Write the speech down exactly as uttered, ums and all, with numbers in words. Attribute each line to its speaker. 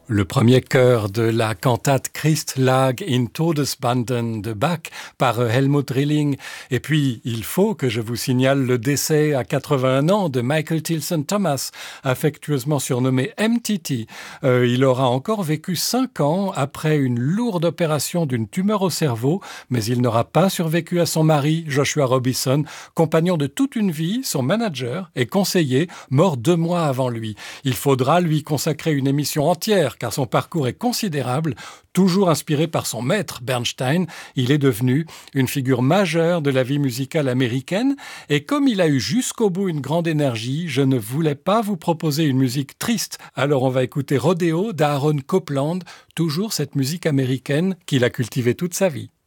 Speaker 1: Le premier chœur de la cantate Christ lag in Todesbanden de Bach par Helmut Rilling. Et puis, il faut que je vous signale le décès à quatre-vingt-un ans de Michael Tilson Thomas, affectueusement surnommé M T T. Euh, il aura encore vécu cinq ans après une lourde opération d'une tumeur au cerveau, mais il n'aura pas survécu à son mari, Joshua Robison, compagnon de toute une vie, son manager et conseiller, mort deux mois avant lui. Il faudra lui consacrer une émission entière, car son parcours est considérable. Toujours inspiré par son maître Bernstein, il est devenu une figure majeure de la vie musicale américaine. Et comme il a eu jusqu'au bout une grande énergie, je ne voulais pas vous proposer une musique triste. Alors on va écouter Rodeo d'Aaron Copland, toujours cette musique américaine qu'il a cultivée toute sa vie.